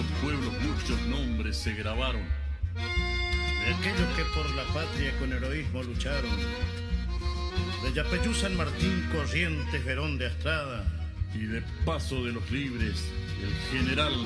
muchos pueblos, muchos nombres se grabaron. De aquellos que por la patria con heroísmo lucharon. De Yapeyú, San Martín, Corrientes, Verón de Astrada. Y de Paso de los Libres, el general